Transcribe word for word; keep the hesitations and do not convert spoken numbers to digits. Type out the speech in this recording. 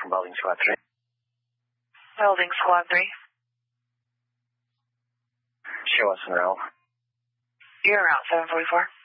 from Welding Squad three. Welding Squad three. Show us en route. You're en route, seven forty-four.